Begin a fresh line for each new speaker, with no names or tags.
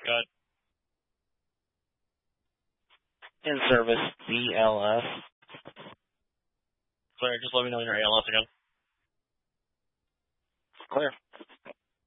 Good.
In service, DLS.
Clear. Just let me know when you're ALS again.
Clear.